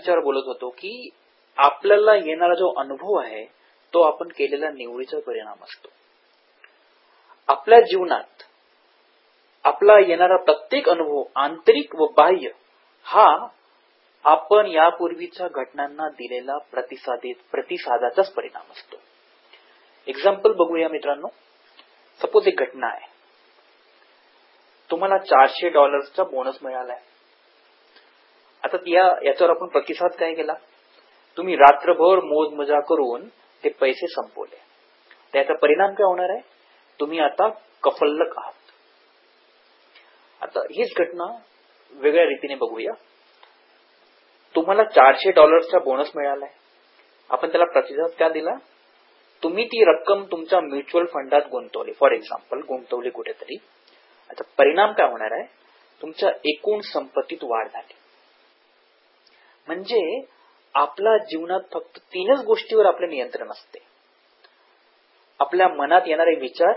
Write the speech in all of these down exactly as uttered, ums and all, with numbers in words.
याच्यावर बोलत होतो की आपल्याला येणारा जो अनुभव आहे तो आपण केलेल्या निवडीचा परिणाम असतो. आपल्या जीवनात आपला येणारा प्रत्येक अनुभव आंतरिक व बाह्य हा आपण यापूर्वीच्या घटनांना दिलेला प्रतिसादित प्रतिसादाचाच परिणाम असतो. एक्झाम्पल बघूया मित्रांनो. सपोज एक घटना आहे, तुम्हाला चारशे डॉलर्सचा बोनस मिळालाय. आता या याच्यावर आपण प्रतिसाद काय केला? तुम्ही रात्रभर मोज मजा करून ते पैसे संपवले. त्याचा परिणाम काय होणार आहे? तुम्ही आता कफल्लक आहात. आता हीच घटना वेगळ्या रीतीने बघूया. तुम्हाला चारशे डॉलर्सचा बोनस मिळालाय. आपण त्याला प्रतिसाद काय दिला? तुम्ही ती रक्कम तुमच्या म्युच्युअल फंडात गुंतवली, फॉर एक्झाम्पल गुंतवली कुठेतरी. आता परिणाम काय होणार आहे? तुमच्या एकूण संपत्तीत वाढ झाली. म्हणजे आपल्या जीवनात फक्त तीनच गोष्टीवर आपले नियंत्रण असते. आपल्या मनात येणारे विचार,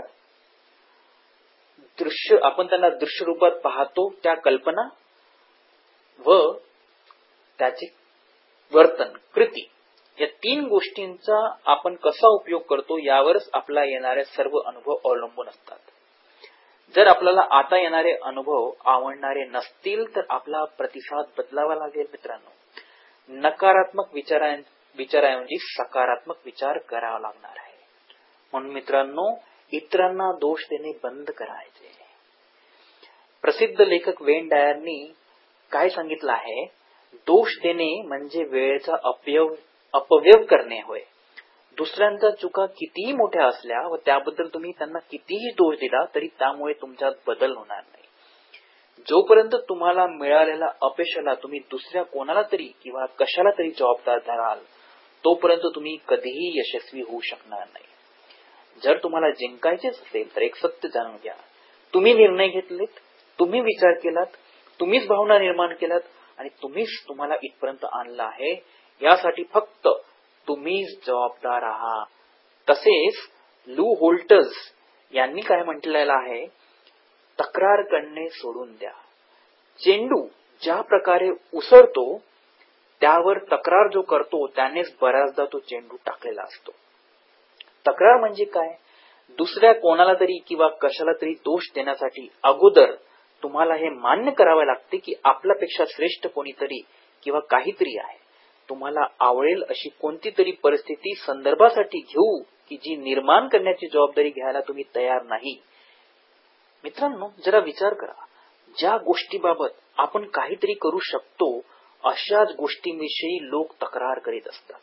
दृश्य, आपण त्यांना दृश्य रूपात पाहतो त्या कल्पना व त्याचे वर्तन कृती, या तीन गोष्टींचा आपण कसा उपयोग करतो यावरच आपला येणारे सर्व अनुभव अवलंबून असतात. जर आपल्याला आता येणारे अनुभव आवडणारे नसतील तर आपला प्रतिसाद बदलावा लागेल मित्रांनो. नकारात्मक विचारां विचारांऐवजी सकारात्मक विचार करावा लागणार आहे. म्हणून मित्रांनो, इतरांना दोष देणे बंद करायचे. प्रसिद्ध लेखक वेन डायरनी काय सांगितलं आहे? दोष देणे म्हणजे वेळेचा अपव्यय अपव्यय करणे होय. दुसऱ्यांच्या चुका कितीही मोठ्या असल्या व त्याबद्दल तुम्ही त्यांना कितीही दोष दिला तरी त्यामुळे तुमच्यात बदल होणार नाही. जोपर्यंत तुम्हाला मिळालेल्या अपयशाला तुम्ही दुसऱ्या कोणाला तरी किंवा कशाला तरी जबाबदार धराल तोपर्यंत तुम्ही कधीही यशस्वी होऊ शकणार नाही. जर तुम्हाला जिंकायचेच असेल तर एक सत्य जाणून घ्या. तुम्ही निर्णय घेतलेत, तुम्ही विचार केलात, तुम्हीच भावना निर्माण केलात आणि तुम्हीच तुम्हाला इथपर्यंत आणलं आहे. यासाठी फक्त तुम्हीच जबाबदार आहात. तसेच लू होल्टज यांनी काय म्हटलेलं आहे? तक्रार करणे सोडून द्या. चेंडू ज्या प्रकारे उसळतो त्यावर तक्रार जो करतो त्यानेच बऱ्याचदा तो चेंडू टाकलेला असतो. तक्रार म्हणजे काय? दुसऱ्या कोणाला तरी किंवा कशाला तरी दोष देण्यासाठी अगोदर तुम्हाला हे मान्य करावे लागते की आपल्यापेक्षा श्रेष्ठ कोणीतरी किंवा काहीतरी आहे. तुम्हाला आवडेल अशी कोणती तरी परिस्थिती संदर्भासाठी घेऊ की जी निर्माण करण्याची जबाबदारी घ्यायला तुम्ही तयार नाही. मित्रांनो, जरा विचार करा. ज्या गोष्टीबाबत आपण काहीतरी करू शकतो अशाच गोष्टींविषयी लोक तक्रार करीत असतात.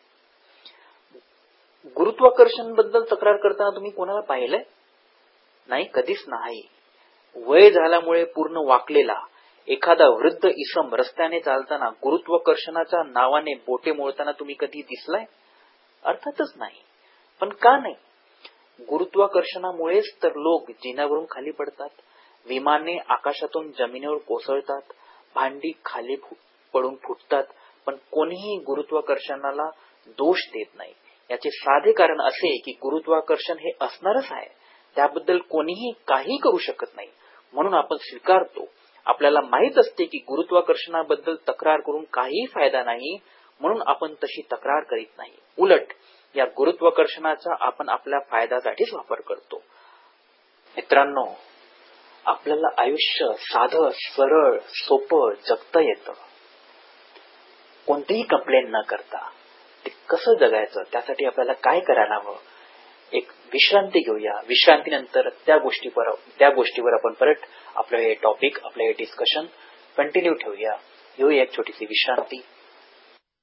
गुरुत्वाकर्षण बद्दल तक्रार करताना तुम्ही कोणाला पाहिलंय? नाही, कधीच नाही. वय झाल्यामुळे पूर्ण वाकलेला एखादा वृद्ध इसम रस्त्याने चालताना गुरुत्वाकर्षणाच्या नावाने बोटे मोडताना तुम्ही कधी दिसलाय? अर्थातच नाही. पण का नाही? गुरुत्वाकर्षणामुळेच तर लोक जिन्यावरून खाली पडतात, विमाने आकाशातून जमिनीवर कोसळतात, भांडी खाली पडून फुटतात, पण कोणीही गुरुत्वाकर्षणाला दोष देत नाही. याचे साधे कारण असे की गुरुत्वाकर्षण हे असणारच आहे, त्याबद्दल कोणीही काही करू शकत नाही. म्हणून आपण स्वीकारतो. आपल्याला माहित असते की गुरुत्वाकर्षणाबद्दल तक्रार करून काही फायदा नाही, म्हणून आपण तशी तक्रार करीत नाही. उलट या गुरुत्वाकर्षणाचा आपण आपल्या फायद्यासाठीच वापर करतो. मित्रांनो, आपल्याला आयुष्य साधं सरळ सोपं जगता येतं. कोणतीही कंप्लेंट न करता ते कसं जगायचं त्यासाठी आपल्याला काय करायला हवं? एक विश्रांती घेऊया. विश्रांतीनंतर त्या गोष्टीवर त्या गोष्टीवर आपण परत आपलं हे टॉपिक आपलं हे डिस्कशन कंटिन्यू ठेवूया. घेऊया एक छोटीशी विश्रांती.